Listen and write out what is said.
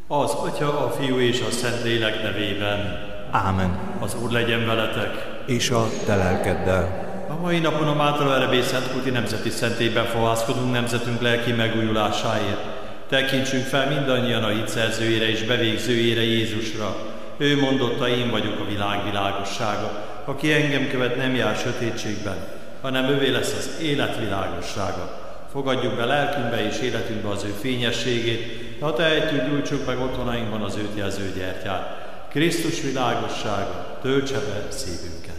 Az Atya, a Fiú és a Szentlélek nevében. Ámen. Az Úr legyen veletek. És a te lelkeddel. A mai napon a Mátra Verebély Szentkulti Nemzeti Szentélyben fohászkodunk nemzetünk lelki megújulásáért. Tekintsünk fel mindannyian a hit szerzőjére és bevégzőjére, Jézusra. Ő mondotta, én vagyok a világ világossága. Aki engem követ, nem jár sötétségben, hanem övé lesz az élet világossága. Fogadjuk be lelkünkbe és életünkbe az ő fényességét, de ha tehetjük, gyújtsuk meg otthonainkban az őt jelző gyertyát. Krisztus világossága töltse be szívünket.